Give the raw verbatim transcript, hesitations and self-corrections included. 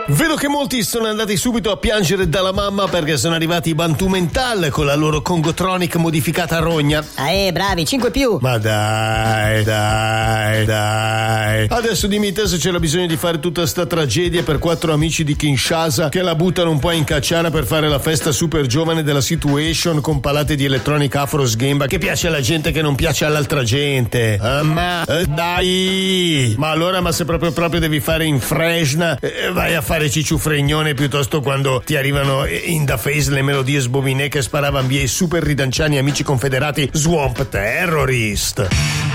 Vedo che molti sono andati subito a piangere dalla mamma perché sono arrivati i Bantu Mental con la loro Congotronic modificata a rogna. Ah, eh, bravi, cinque più. Ma dai, dai, dai. Adesso dimmi te se c'era bisogno di fare tutta sta tragedia per quattro amici di Kinshasa che la buttano un po' in cacciara per fare la festa super giovane della Situation con palate di Electronic Afro Sghemba che piace alla gente che non piace all'altra gente. Ah, ma eh, dai. Ma allora, ma se proprio proprio devi fare in Fresna, eh, vai a fare Cicciu Fregnone piuttosto quando ti arrivano in da face le melodie sbobinè che sparavano via i super ridanciani amici confederati Swamp Terrorist.